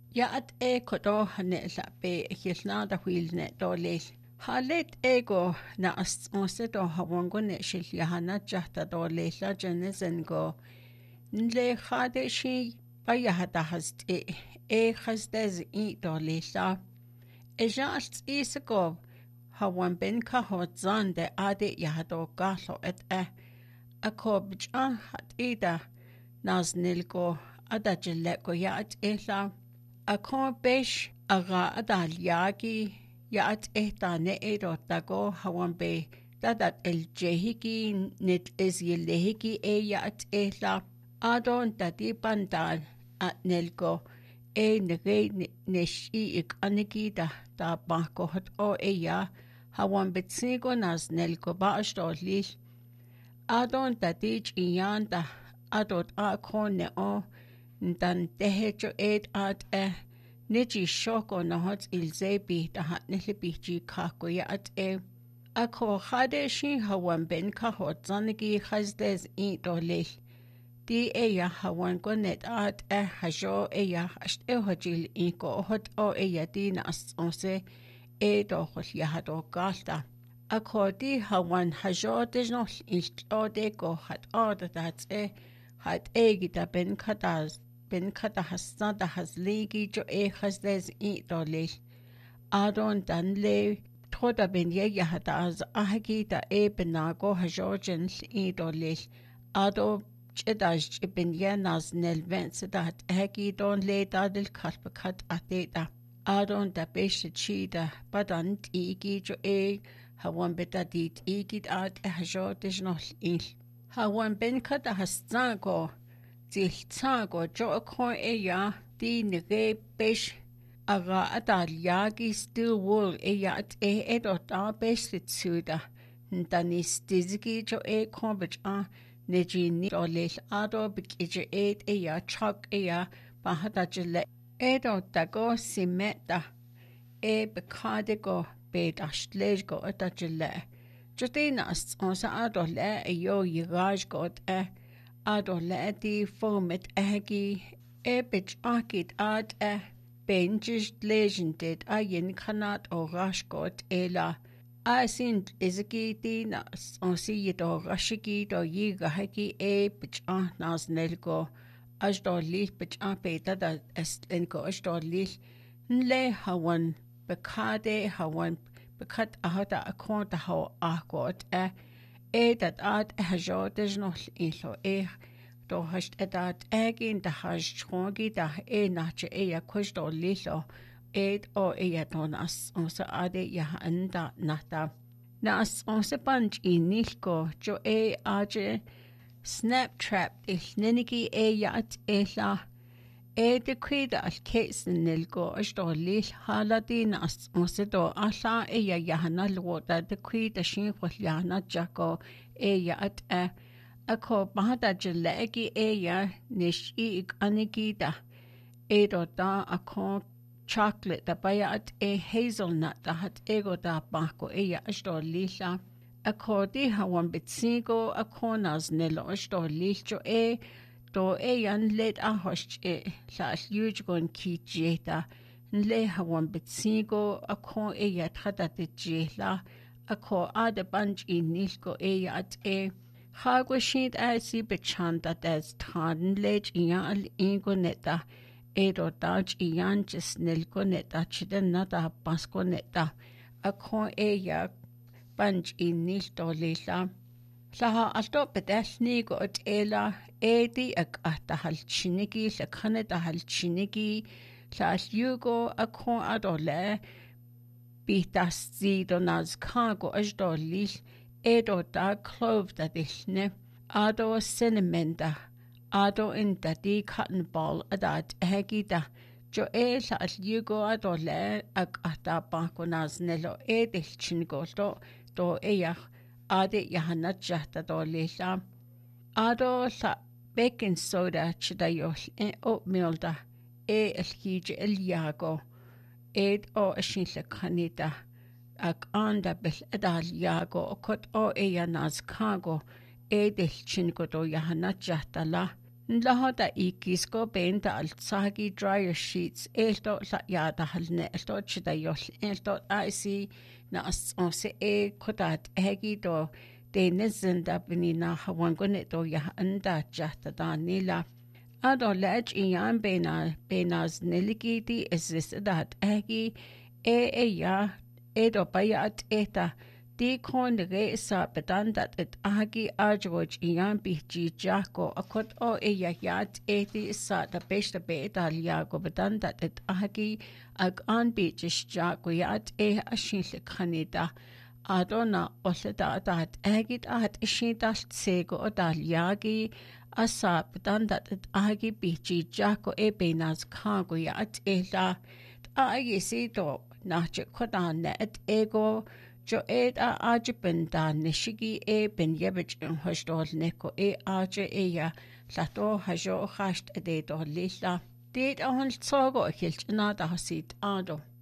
Yaat kodo hane la be hilna da wheelne do le. Halet ego na onse do hawango ne shil yahana jahta do le la janezengo. Nle khade shi ba yahata hast hasdez do le la. Eja als isego hawan ben ka hot zande ade yahado galo ako bjan hat ida naznilgo adajleko yaat la. Ako besh aga adal yagi yaat ehtane erotago hawan be dadat el jehiki net ezyelehiki yaat ehla adon tati pandal at nelgo nege neshi ik aniki da bako hot ya hawan betsigo nas nelgo baashtolil adon tati iyan da adot akon ne dan tehecho at Niji shoko na hot ilzebi da hat nilibiji kako yaat Ako hadeshi hawan ben ka hot zanigi hazdez dolil. Di ya hawan gonet at hajo ya asht hojil ko hot ya di na asonse dohol yahado galta. Ako di hawan hajo dejnol de go hat dat hat gita ben kataz. Ben kata hasna da hazligi jo hasdez dolil. Adon danle toda ben yahata az ahagi da benago hajojen dolil. Ado chedaj ben naz nelvens da hat ahagi don le dadil kalpakat ateta. Adon da beshe chida badan igi jo hawan betadit igid at hajotej nol Hawan ben kata hasnago Ziltsago jo ya di nege besh aga adal yagi still wool at edota beslitsuda Danis dizigi jo kombach nejini olil ado bikije ya chok ya bahadajele edotago simeta bekadego bedashtlego atajele Jotinas onsa adole yo yigaj got Adoleti formet agi bich akit ad benjish legended yin kanat o rashgot ela sind izagi na onsi yido rashigi do yiga hagi bich nas nelgo ajdolil bich beta da estlenko ajdolil nle hawan bekade hawan bekat ahada akonta haw akot dat ad hajotej nol ilo do hast edat egin da hast chongi da nache ya kusto lilo don as onsa ade ya anda nata nas onsa punch inilko jo aje snap trap ninigi ya at la de kwida al kesen nilgo lil haladin as onsa do alla ya yahana lwota de kwida shin yana jako ya at Ako bahada jelegi ya nish aniki da do da ako chocolate da baya at hazelnut da hat ego da bako ya ashdo lila ako di hawan bitsigo ako nas nilo ashdo lilcho do yan let a hosh la yujon ki jeta nle hawan bitsigo ako ya tada de jela ako ada banj nilko ya at Hagwashid asi bechanda des tan lej ian ingo neta edo daj ian just nilgo neta chiden nata basko neta akon ya banj in nilto lila Laha alto bedesni go ela edi akata halchinigi lakaneta halchinigi las yugo akon adole bitas zido naz kago ajdolil Edo da clove da dillne, ado cinnamon da, ado in da di cotton ball adat hegida, jo la al yugo ado le ag ata bako naz nelo dillchin goldo, do ade yahana jahta do lila. Ado la baking soda chidayol oatmeal da, el hije el yago, ashin le kanita. Ag anda bel edal yago okot naz kago dillchin go do yahana jahtala Nlahota ikisko benta altsagi dryer sheets elto la yada halne elto chida yol elto aisi na asonse kodat hegi do de nezinda benina hawangone do ya anda jahta danila ado laj iyan benaz neligidi esidat hegi ya edo bayat eta di kon reisa bedandat et agi ajwoj iyan bihji jako akot o yat eti sa da besta beta liago bedandat et agi ag an bijish jako yat ashin kanida adona olleda dat agit at ishidal tsego o dalyagi asa bedandat et agi bihji jako benaz kango yat la agi sito nache kodan et ego jo ajibenda nishigi ben yebich hosdol neko aje ya lato hajo hast de do lilla dit on tsogo hilchna da hasit ado